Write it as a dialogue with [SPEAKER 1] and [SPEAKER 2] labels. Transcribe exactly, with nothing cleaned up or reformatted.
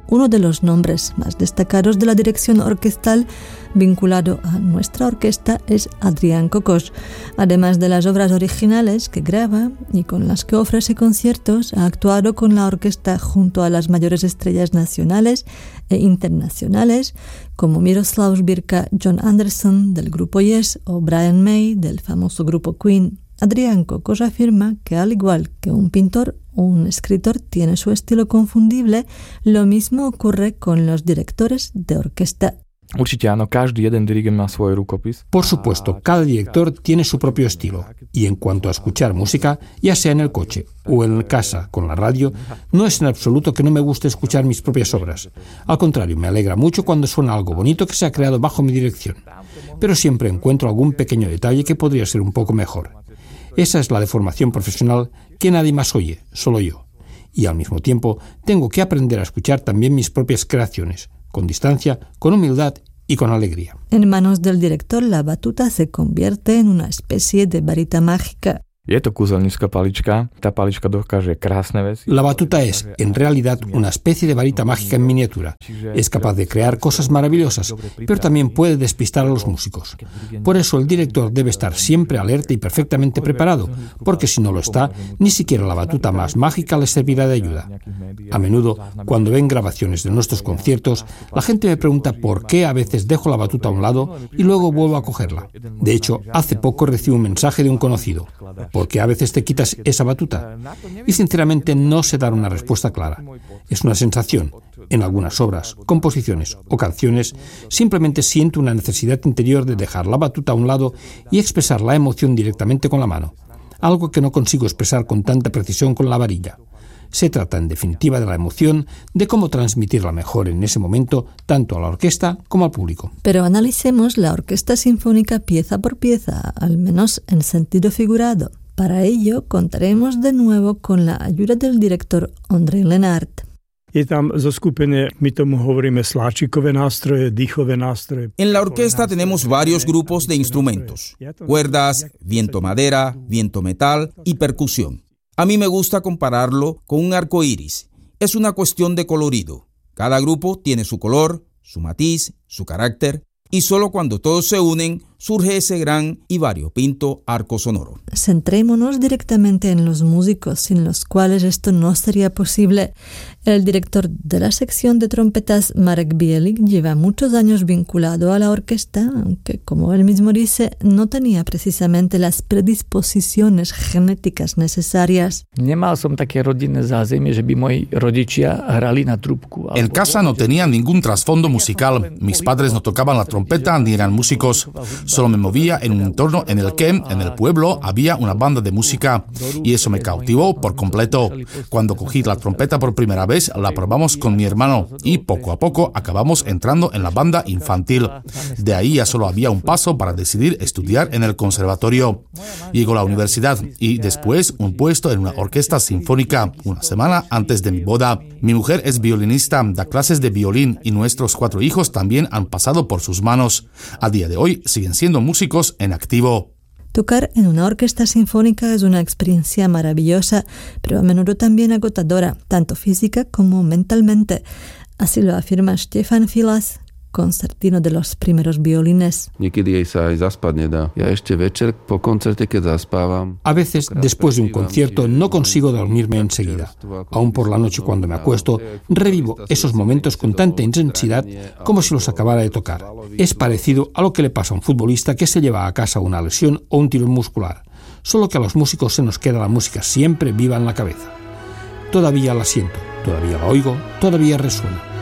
[SPEAKER 1] uno de los nombres más destacados de la dirección orquestal vinculado a nuestra orquesta es Adrián Cocosh. Además de las obras originales que graba y con las que ofrece conciertos, ha actuado con la orquesta junto a las mayores estrellas nacionales e internacionales como Miroslav Sbirka, John Anderson del grupo Yes o Brian May del famoso grupo Queen. Adrián Cocosh afirma que al igual que un pintor o un escritor tiene su estilo confundible, lo mismo ocurre con los directores de orquesta.
[SPEAKER 2] Určite áno, každý jeden dirigent má svoj rukopis.
[SPEAKER 3] Por supuesto, cada director tiene su propio estilo. Y en cuanto a escuchar música, ya sea en el coche o en casa con la radio, no es en absoluto que no me guste escuchar mis propias obras. Al contrario, me alegra mucho cuando suena algo bonito que se ha creado bajo mi dirección. Pero siempre encuentro algún pequeño detalle que podría ser un poco mejor. Esa es la deformación profesional que nadie más oye, solo yo. Y al mismo tiempo, tengo que aprender a escuchar también mis propias creaciones, con distancia, con humildad y con alegría.
[SPEAKER 1] En manos del director, la batuta se convierte en una especie de varita mágica.
[SPEAKER 2] Je to kúzelnícka palička, tá palička dokáže krásne veci.
[SPEAKER 3] La batuta es, en realidad, una especie de varita mágica en miniatura. Es capaz de crear cosas maravillosas, pero también puede despistar a los músicos. Por eso el director debe estar siempre alerta y perfectamente preparado, porque si no lo está, ni siquiera la batuta más mágica le servirá de ayuda. A menudo, cuando ven grabaciones de nuestros conciertos, la gente me pregunta por qué a veces dejo la batuta a un lado y luego vuelvo a cogerla. De hecho, hace poco recibí un mensaje de un conocido. ¿Por qué a veces te quitas esa batuta? Y sinceramente no sé dar una respuesta clara. Es una sensación. En algunas obras, composiciones o canciones, simplemente siento una necesidad interior de dejar la batuta a un lado y expresar la emoción directamente con la mano. Algo que no consigo expresar con tanta precisión con la varilla. Se trata, en definitiva, de la emoción, de cómo transmitirla mejor en ese momento, tanto a la orquesta como al público.
[SPEAKER 1] Pero analicemos la orquesta sinfónica pieza por pieza, al menos en sentido figurado. Para ello, contaremos de nuevo con la ayuda del director Ondrej Lenart.
[SPEAKER 4] En la orquesta tenemos varios grupos de instrumentos: cuerdas, viento madera, viento metal y percusión. A mí me gusta compararlo con un arco iris. Es una cuestión de colorido. Cada grupo tiene su color, su matiz, su carácter, y solo cuando todos se unen surge ese gran y variopinto arco sonoro.
[SPEAKER 1] Centrémonos directamente en los músicos, sin los cuales esto no sería posible. El director de la sección de trompetas, Marek Bielik, lleva muchos años vinculado a la orquesta, aunque, como él mismo dice, no tenía precisamente las predisposiciones genéticas necesarias.
[SPEAKER 5] En casa no tenía ningún trasfondo musical. Mis padres no tocaban la trompeta ni eran músicos. Solo me movía en un entorno en el que, en el pueblo, había una banda de música y eso me cautivó por completo. Cuando cogí la trompeta por primera vez, la probamos con mi hermano y poco a poco acabamos entrando en la banda infantil. De ahí ya solo había un paso para decidir estudiar en el conservatorio. Llegó la universidad y después un puesto en una orquesta sinfónica una semana antes de mi boda. Mi mujer es violinista, da clases de violín y nuestros cuatro hijos también han pasado por sus manos. A día de hoy siguen siendo músicos en activo.
[SPEAKER 1] Tocar en una orquesta sinfónica es una experiencia maravillosa, pero a menudo también agotadora, tanto física como mentalmente. Así lo afirma Štefan Filas, concertino de los primeros violines.
[SPEAKER 3] A veces, después de un concierto, no consigo dormirme enseguida. Aún por la noche, cuando me acuesto, revivo esos momentos con tanta intensidad como si los acabara de tocar. Es parecido a lo que le pasa a un futbolista que se lleva a casa una lesión o un tirón muscular, solo que a los músicos se nos queda la música siempre viva en la cabeza. Todavía la siento, todavía la oigo, todavía resuena.